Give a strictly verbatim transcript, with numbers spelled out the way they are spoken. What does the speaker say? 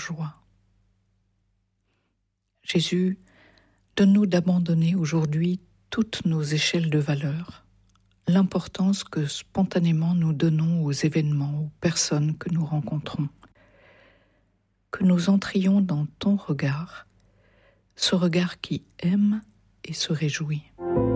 joie. Jésus, donne-nous d'abandonner aujourd'hui toutes nos échelles de valeur, l'importance que spontanément nous donnons aux événements, aux personnes que nous rencontrons. Que nous entrions dans ton regard, ce regard qui aime et se réjouit.